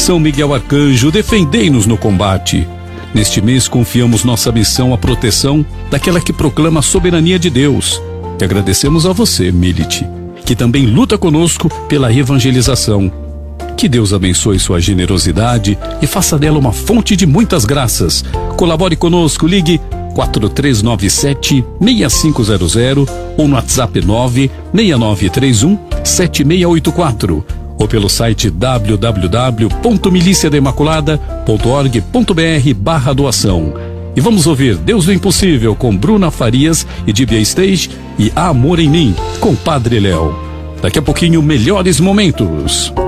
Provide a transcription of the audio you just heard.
São Miguel Arcanjo, defendei-nos no combate. Neste mês confiamos nossa missão à proteção daquela que proclama a soberania de Deus. E agradecemos a você, Milite, que também luta conosco pela evangelização. Que Deus abençoe sua generosidade e faça dela uma fonte de muitas graças. Colabore conosco, ligue 4397-6500 ou no WhatsApp 96931-7684 ou pelo site www.miliciadaimaculada.org.br/doação. E vamos ouvir Deus do Impossível com Bruna Farias e Dibia Stage e Amor em Mim com Padre Léo. Daqui a pouquinho, melhores momentos.